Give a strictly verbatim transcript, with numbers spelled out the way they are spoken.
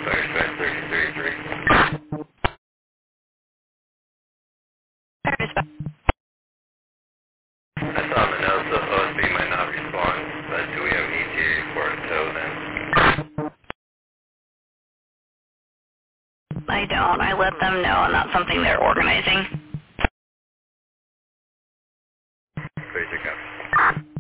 Fireside thirty-three three. I saw in the notes that O S B might not respond, but do we have an E T A for a tow then? I don't. I let them know, and that's something they're organizing. Basic up.